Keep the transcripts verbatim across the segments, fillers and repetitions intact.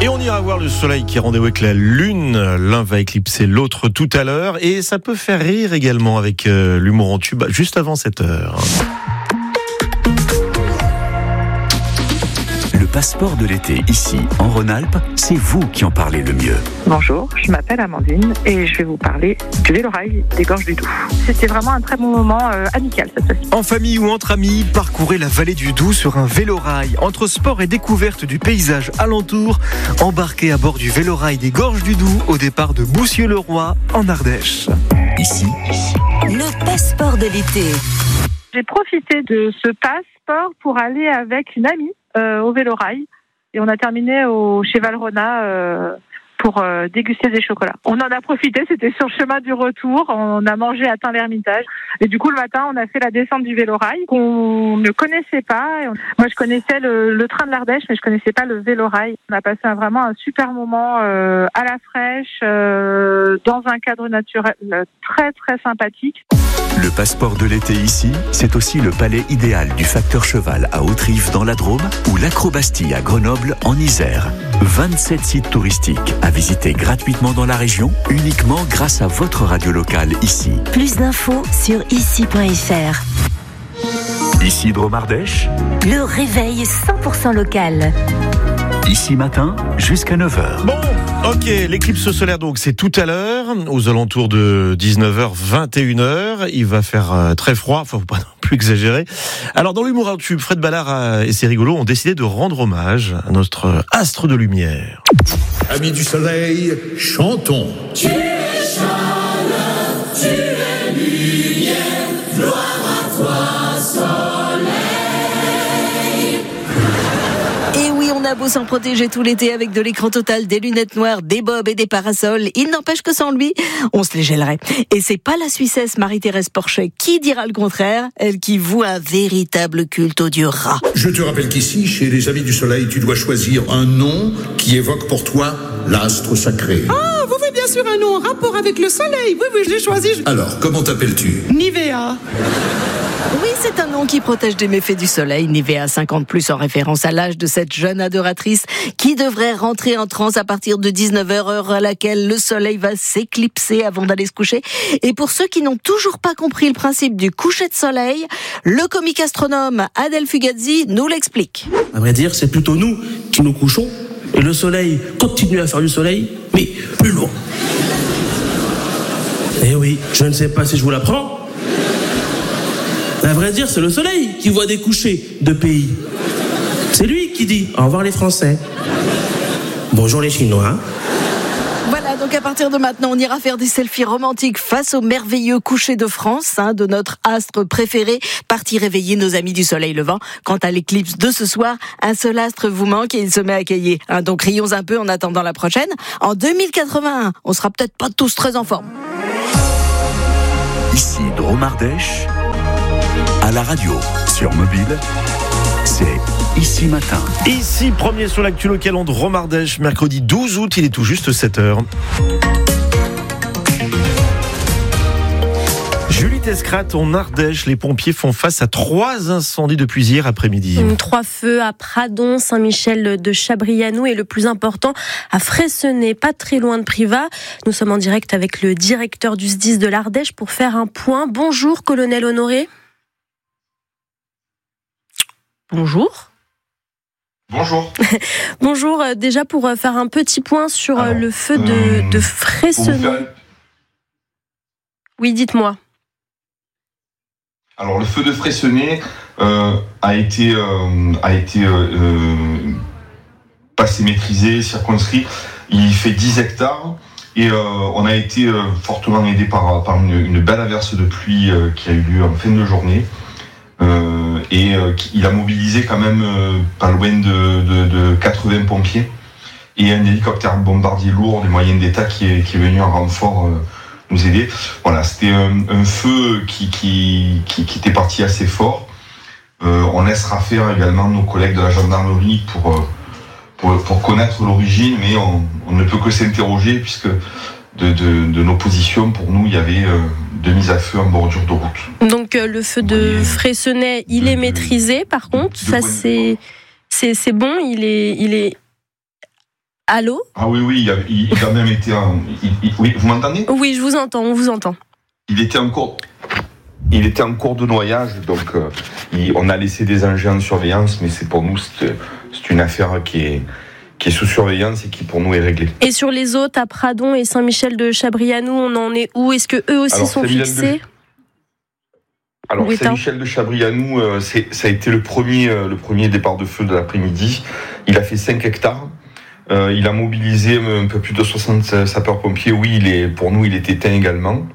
Et on ira voir le soleil qui est rendez-vous avec la lune. L'un va éclipser l'autre tout à l'heure. Et ça peut faire rire également avec euh, l'humour en tube juste avant cette heure. Le passeport de l'été, ici, en Rhône-Alpes, c'est vous qui en parlez le mieux. Bonjour, je m'appelle Amandine et je vais vous parler du Vélorail des Gorges du Doubs. C'était vraiment un très bon moment euh, amical cette fois-ci. En famille ou entre amis, parcourez la vallée du Doubs sur un vélorail. Entre sport et découverte du paysage alentour, embarquez à bord du Vélorail des Gorges du Doubs au départ de Boussieux-le-Roi, en Ardèche. Ici, le passeport de l'été. J'ai profité de ce passeport pour aller avec une amie euh, au Vélorail et on a terminé au chez Valrhona euh, pour euh, déguster des chocolats. On en a profité, c'était sur le chemin du retour, on a mangé à Tain-l'Hermitage et du coup le matin on a fait la descente du Vélorail qu'on ne connaissait pas. Et on... Moi je connaissais le, le train de l'Ardèche mais je connaissais pas le Vélorail. On a passé un, vraiment un super moment euh, à la fraîche, euh, dans un cadre naturel très très sympathique. le passeport de l'été ici, c'est aussi le palais idéal du Facteur Cheval à Hauterive dans la Drôme ou l'Acrobastie à Grenoble en Isère. vingt-sept sites touristiques à visiter gratuitement dans la région, uniquement grâce à votre radio locale ici. Plus d'infos sur ici point f r. Ici Drôme Ardèche, Le réveil cent pour cent local. ici matin jusqu'à neuf heures. Bon, ok, l'éclipse solaire donc c'est tout à l'heure, aux alentours de dix-neuf heures, vingt et une heures. Il va faire euh, très froid, faut pas non plus exagérer. Alors dans l'humour en tube, Fred Ballard euh, et ses rigolos ont décidé de rendre hommage à notre astre de lumière. Amis du soleil, chantons. Tu es chaleur, tu es lumière, gloire à toi, soleil. Et oui, on a beau s'en protéger tout l'été avec de l'écran total, des lunettes noires, des bobs et des parasols, il n'empêche que sans lui, on se les gèlerait. Et c'est pas la Suissesse Marie-Thérèse Porchet qui dira le contraire, elle qui voue un véritable culte au dieu rat. Je te rappelle qu'ici, chez les Amis du Soleil, tu dois choisir un nom qui évoque pour toi l'astre sacré. Ah, vous voulez bien sûr un nom en rapport avec le soleil. Oui, oui, je l'ai choisi. Je... Alors, comment t'appelles-tu ? Nivea. Oui, c'est un nom qui protège des méfaits du soleil. Nivea cinquante plus en référence à l'âge de cette jeune adoratrice qui devrait rentrer en transe à partir de dix-neuf heures, heure à laquelle le soleil va s'éclipser avant d'aller se coucher. Et pour ceux qui n'ont toujours pas compris le principe du coucher de soleil, le comique astronome Adèle Fugazzi nous l'explique. À vrai dire, c'est plutôt nous qui nous couchons et le soleil continue à faire du soleil, mais plus loin. Eh oui, je ne sais pas si je vous l'apprends. À vrai dire, c'est le soleil qui voit des couchers de pays. C'est lui qui dit au revoir les Français. Bonjour les Chinois. Voilà, donc à partir de maintenant, on ira faire des selfies romantiques face au merveilleux coucher de France, hein, de notre astre préféré, parti réveiller nos amis du soleil levant. Quant à l'éclipse de ce soir, un seul astre vous manque et il se met à cailler. Hein, donc rions un peu en attendant la prochaine. En deux mille quatre-vingt-un, on sera peut-être pas tous très en forme. Ici Drôme Ardèche, à la radio, sur mobile, c'est Ici Matin. Ici, premier sur l'actu local en Drôme Ardèche, mercredi douze août, il est tout juste sept heures. Julie Tescrat, en Ardèche, les pompiers font face à trois incendies depuis hier après-midi. Trois feux à Pradon, Saint-Michel de Chabrianou et le plus important à Freysenay, pas très loin de Privas. Nous sommes en direct avec le directeur du S D I S de l'Ardèche pour faire un point. Bonjour, colonel Honoré. Bonjour. Bonjour. Bonjour, déjà pour faire un petit point sur Alors, le feu de, euh, de Freysenay. Faire... Oui, dites-moi. Alors, le feu de Freysenay euh, a été, euh, a été euh, euh, passé, maîtrisé, circonscrit. Il fait dix hectares et euh, on a été euh, fortement aidé par, par une, une belle averse de pluie euh, qui a eu lieu en fin de journée. Euh, et euh, il a mobilisé quand même euh, pas loin de, de, de quatre-vingts pompiers et un hélicoptère bombardier lourd des moyens d'État qui est, qui est venu en renfort euh, nous aider. Voilà, c'était un, un feu qui, qui, qui, qui était parti assez fort. Euh, on laissera faire également nos collègues de la gendarmerie pour, euh, pour, pour connaître l'origine, mais on, on ne peut que s'interroger puisque de, de, de nos positions, pour nous, il y avait euh, de mise à feu en bordure de route. Donc euh, le feu de Freysenay, il de, est maîtrisé, par contre, ça c'est, c'est, c'est bon, il est, il est Allô ? Ah oui, oui, il a, il, il a même été en... Il, il, oui, vous m'entendez ? Oui, je vous entends, on vous entend. Il était en cours... Il était en cours de noyage, donc euh, il, on a laissé des engins en surveillance, mais c'est pour nous, c'est, c'est une affaire qui est, qui est sous surveillance et qui pour nous est réglée. Et sur les autres, à Pradon et Saint-Michel de Chabrianou, on en est où ? Est-ce que eux aussi Alors, sont fixés de... Alors oui, Saint-Michel de Chabrianou, euh, c'est, ça a été le premier, euh, le premier départ de feu de l'après-midi. Il a fait cinq hectares. Euh, il a mobilisé un peu plus de soixante sapeurs-pompiers. Oui, il est, pour nous, il est éteint également.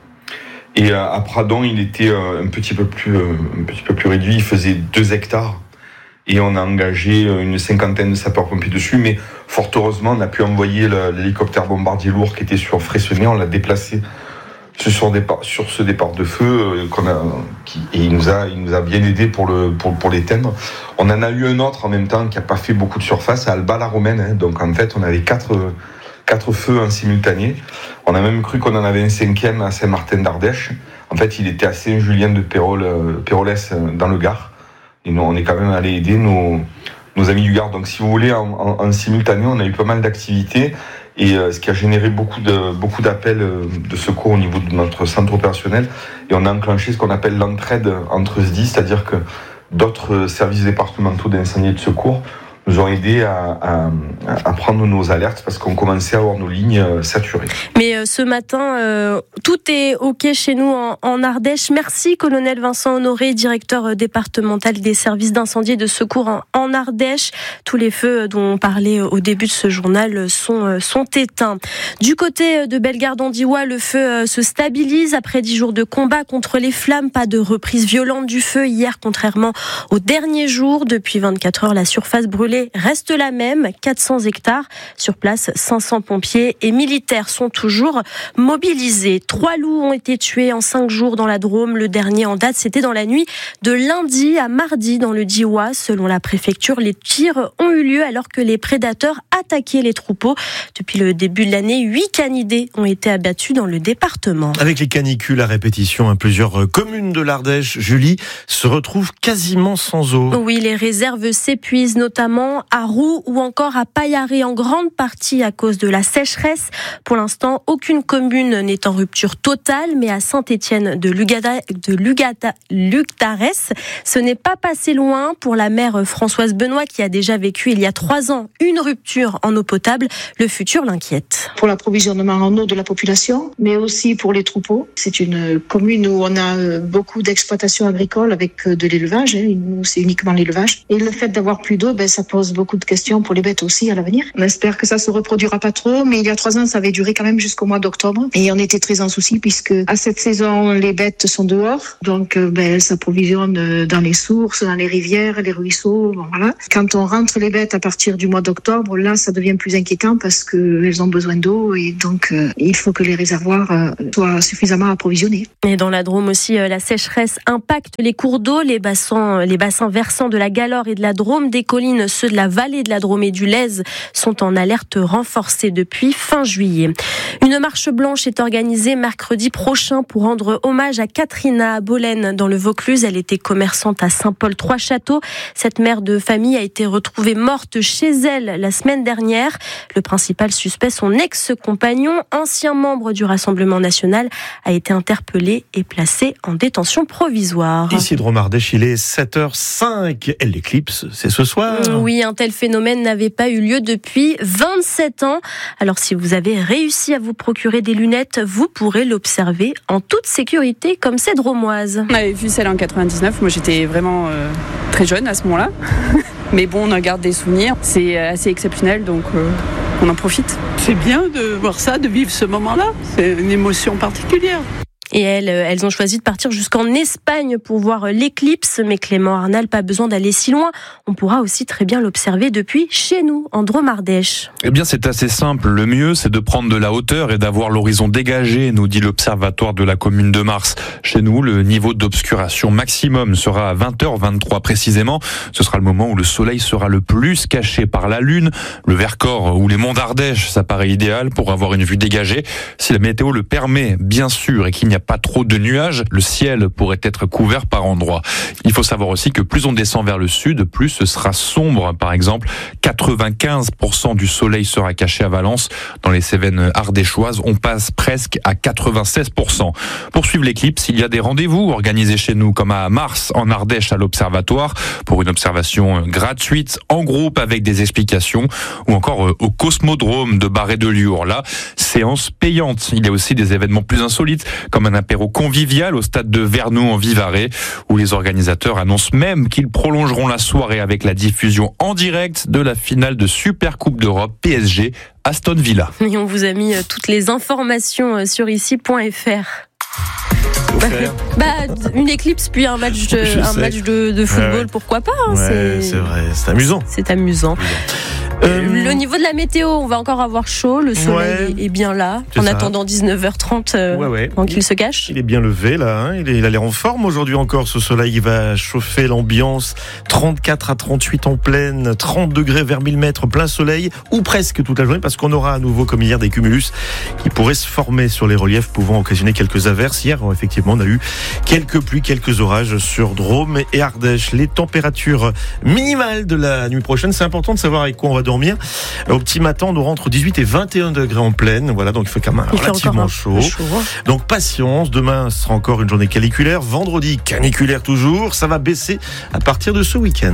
Et à Pradon, il était un petit peu plus, un petit peu plus réduit. Il faisait deux hectares. Et on a engagé une cinquantaine de sapeurs-pompiers dessus. Mais fort heureusement, on a pu envoyer l'hélicoptère bombardier lourd qui était sur Freycinet. On l'a déplacé sur, départ, sur ce départ de feu. Qu'on a, qui, et il nous a, il nous a bien aidé pour, le, pour, pour l'éteindre. On en a eu un autre en même temps qui n'a pas fait beaucoup de surface à Alba-la-Romaine. Hein. Donc en fait, on avait quatre... quatre feux en simultané. On a même cru qu'on en avait un cinquième à Saint-Martin d'Ardèche. En fait, il était à Saint-Julien de Pérol, Pérolès dans le Gard. Et nous, on est quand même allé aider nos, nos amis du Gard. Donc, si vous voulez, en, en, en simultané, on a eu pas mal d'activités. Et euh, ce qui a généré beaucoup, de, beaucoup d'appels de secours au niveau de notre centre opérationnel. Et on a enclenché ce qu'on appelle l'entraide entre S D I, c'est-à-dire que d'autres services départementaux d'incendie et de secours nous ont aidé à, à, à prendre nos alertes parce qu'on commençait à avoir nos lignes saturées. Mais euh, ce matin, euh, tout est OK chez nous en, en Ardèche. Merci, colonel Vincent Honoré, directeur départemental des services d'incendie et de secours en, en Ardèche. Tous les feux dont on parlait au début de ce journal sont, sont éteints. Du côté de Bellegarde-en-Diois, le feu se stabilise après dix jours de combat contre les flammes. Pas de reprise violente du feu hier, contrairement au dernier jour. Depuis vingt-quatre heures, la surface brûlée reste la même, quatre cents hectares. Sur place, cinq cents pompiers et militaires sont toujours mobilisés. Trois loups ont été tués en cinq jours dans la Drôme. Le dernier en date, c'était dans la nuit de lundi à mardi dans le Diois. Selon la préfecture, les tirs ont eu lieu alors que les prédateurs attaquaient les troupeaux. Depuis le début de l'année, huit canidés ont été abattus dans le département. Avec les canicules à répétition, plusieurs communes de l'Ardèche, Julie, se retrouvent quasiment sans eau. Oui, les réserves s'épuisent, notamment à Roux ou encore à Paillaré, en grande partie à cause de la sécheresse. Pour l'instant, aucune commune n'est en rupture totale, mais à Saint-Étienne de Lugada, de Lugada, Lugdarès, ce n'est pas passé loin pour la maire Françoise Benoît qui a déjà vécu il y a trois ans une rupture en eau potable. Le futur l'inquiète. Pour l'approvisionnement en eau de la population, mais aussi pour les troupeaux. C'est une commune où on a beaucoup d'exploitations agricoles avec de l'élevage. Nous, c'est uniquement l'élevage. Et le fait d'avoir plus d'eau, ben, ça pose beaucoup de questions pour les bêtes aussi à l'avenir. On espère que ça se reproduira pas trop, mais il y a trois ans, ça avait duré quand même jusqu'au mois d'octobre. Et on était très en souci puisque à cette saison, les bêtes sont dehors. Donc, ben, elles s'approvisionnent dans les sources, dans les rivières, les ruisseaux, bon, voilà. Quand on rentre les bêtes à partir du mois d'octobre, là, ça devient plus inquiétant parce qu'elles ont besoin d'eau et donc, euh, il faut que les réservoirs euh, soient suffisamment approvisionnés. Et dans la Drôme aussi, euh, la sécheresse impacte les cours d'eau, les bassins, les bassins versants de la Galore et de la Drôme, des collines, ceux de la vallée de la Drôme et du Lez sont en alerte renforcée depuis fin juillet. Une marche blanche est organisée mercredi prochain pour rendre hommage à Katrina à Bolène dans le Vaucluse. Elle était commerçante à Saint-Paul-Trois-Châteaux. Cette mère de famille a été retrouvée morte chez elle la semaine dernière. Le principal suspect, son ex-compagnon, ancien membre du Rassemblement national, a été interpellé et placé en détention provisoire. Ici Drôme Ardèche, il est sept heures cinq. Et l'éclipse, c'est ce soir. Oui, un tel phénomène n'avait pas eu lieu depuis vingt-sept ans. Alors si vous avez réussi à vous procurer des lunettes, vous pourrez l'observer en toute sécurité comme ces Dromoises. On avait vu celle en quatre-vingt-dix-neuf, moi j'étais vraiment euh, très jeune à ce moment-là. Mais bon, on en garde des souvenirs, c'est assez exceptionnel, donc euh, on en profite. C'est bien de voir ça, de vivre ce moment-là, c'est une émotion particulière. Et elles, elles ont choisi de partir jusqu'en Espagne pour voir l'éclipse. Mais Clément Arnal, pas besoin d'aller si loin. On pourra aussi très bien l'observer depuis chez nous, en Drôme Ardèche. Eh bien, c'est assez simple. Le mieux, c'est de prendre de la hauteur et d'avoir l'horizon dégagé, nous dit l'Observatoire de la Commune de Mars. Chez nous, le niveau d'obscuration maximum sera à vingt heures vingt-trois précisément. Ce sera le moment où le soleil sera le plus caché par la lune. Le Vercors ou les monts d'Ardèche, ça paraît idéal pour avoir une vue dégagée. Si la météo le permet, bien sûr, et qu'il n'y a a pas trop de nuages, le ciel pourrait être couvert par endroits. Il faut savoir aussi que plus on descend vers le sud, plus ce sera sombre. Par exemple, quatre-vingt-quinze pour cent du soleil sera caché à Valence. Dans les Cévennes ardéchoises, on passe presque à quatre-vingt-seize pour cent. Pour suivre l'éclipse, il y a des rendez-vous organisés chez nous, comme à Mars, en Ardèche, à l'Observatoire, pour une observation gratuite, en groupe, avec des explications, ou encore au Cosmodrome de Barré-de-Liour. Là, séance payante. Il y a aussi des événements plus insolites, comme un apéro convivial au stade de Vernou en Vivarais, où les organisateurs annoncent même qu'ils prolongeront la soirée avec la diffusion en direct de la finale de Super Coupe d'Europe P S G Aston Villa. Et on vous a mis toutes les informations sur ici point f r. Bah, bah, une éclipse puis un match de, un match de, de football, ouais. Pourquoi pas hein, ouais, c'est... c'est vrai, c'est amusant. C'est amusant. Euh, le niveau de la météo, on va encore avoir chaud, le soleil ouais, est bien là, en ça. attendant dix-neuf heures trente euh, ouais, ouais. avant qu'il se cache. Il est bien levé là, hein. il, est, il a l'air en forme aujourd'hui encore, ce soleil, il va chauffer l'ambiance, trente-quatre à trente-huit en pleine, trente degrés vers mille mètres, plein soleil, ou presque toute la journée, parce qu'on aura à nouveau comme hier des cumulus qui pourraient se former sur les reliefs, pouvant occasionner quelques averses. Hier, effectivement, on a eu quelques pluies, quelques orages sur Drôme et Ardèche. Les températures minimales de la nuit prochaine, c'est important de savoir avec quoi on va dormir. Au petit matin, on aura entre dix-huit et vingt et un degrés en pleine. Voilà, donc il fait quand même relativement chaud. chaud. Donc patience. Demain sera encore une journée caniculaire. Vendredi, caniculaire toujours. Ça va baisser à partir de ce week-end.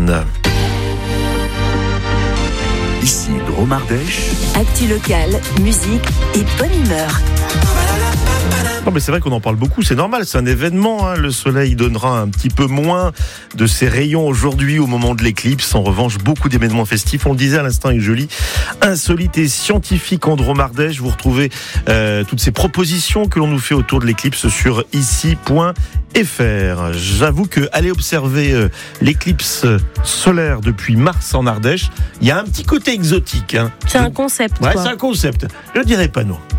Ici, Drôme Ardèche. Actu locale, musique et bonne humeur. Non mais c'est vrai qu'on en parle beaucoup, c'est normal, c'est un événement, hein. Le soleil donnera un petit peu moins de ses rayons aujourd'hui au moment de l'éclipse. En revanche, beaucoup d'événements festifs, on le disait à l'instant avec Julie, insolite et scientifique en Drôme Ardèche. Vous retrouvez euh, toutes ces propositions que l'on nous fait autour de l'éclipse sur ici point f r. J'avoue que aller observer euh, l'éclipse solaire depuis Mars en Ardèche, il y a un petit côté exotique. Hein. C'est un concept. Ouais, quoi. c'est un concept. Je dirais pas non.